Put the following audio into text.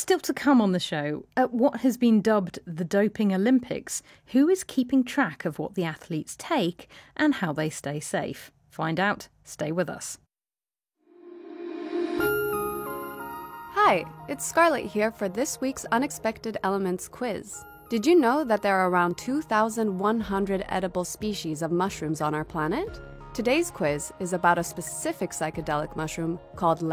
Still to come on the show, at what has been dubbed the Doping Olympics, who is keeping track of what the athletes take and how they stay safe? Find out. Stay with us. Hi, it's Scarlett here for this week's Unexpected Elements quiz. Did you know that there are around 2,100 edible species of mushrooms on our planet? Today's quiz is about a specific psychedelic mushroom called